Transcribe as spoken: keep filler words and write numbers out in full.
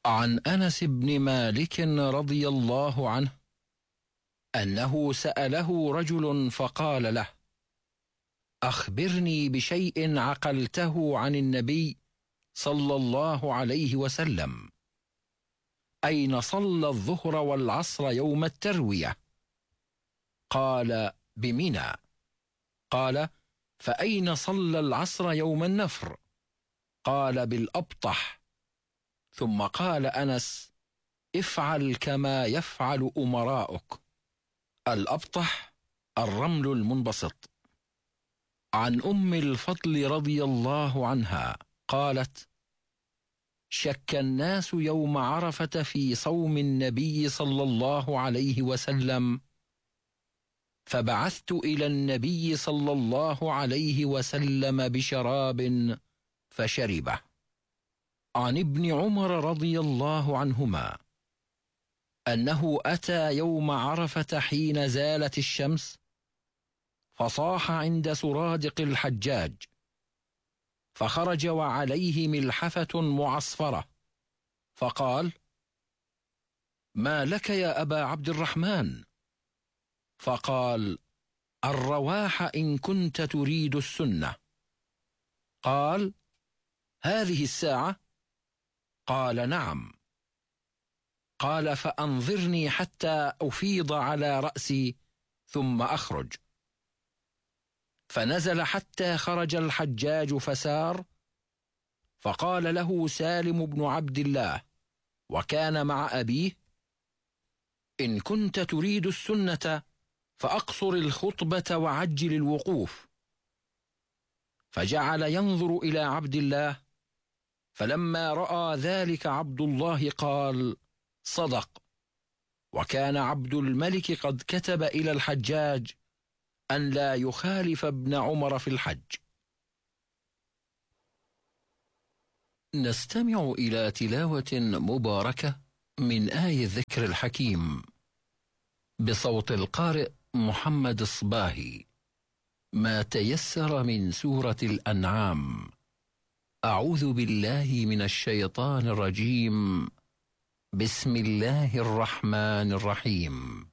عن أنس بن مالك رضي الله عنه أنه سأله رجل فقال له: أخبرني بشيء عقلته عن النبي صلى الله عليه وسلم. أين صلى الظهر والعصر يوم التروية؟ قال: بمنى. قال: فأين صلى العصر يوم النفر؟ قال: بالأبطح. ثم قال أنس: افعل كما يفعل أمراؤك. الأبطح الرمل المنبسط. عن أم الفضل رضي الله عنها قالت: شك الناس يوم عرفة في صوم النبي صلى الله عليه وسلم، فبعثت إلى النبي صلى الله عليه وسلم بشراب فشربه. عن ابن عمر رضي الله عنهما أنه أتى يوم عرفة حين زالت الشمس، فصاح عند سرادق الحجاج، فخرج وعليه ملحفة معصفرة، فقال: ما لك يا أبا عبد الرحمن؟ فقال: الرواح إن كنت تريد السنة. قال: هذه الساعة؟ قال: نعم. قال: فأنظرني حتى أفيض على رأسي ثم أخرج. فنزل حتى خرج الحجاج فسار، فقال له سالم بن عبد الله وكان مع أبيه: إن كنت تريد السنة فأقصر الخطبة وعجل الوقوف. فجعل ينظر إلى عبد الله، فلما رأى ذلك عبد الله قال: صدق. وكان عبد الملك قد كتب إلى الحجاج أن لا يخالف ابن عمر في الحج. نستمع إلى تلاوة مباركة من آي الذكر الحكيم بصوت القارئ محمد الصباهي، ما تيسر من سورة الأنعام. أعوذ بالله من الشيطان الرجيم. بسم الله الرحمن الرحيم.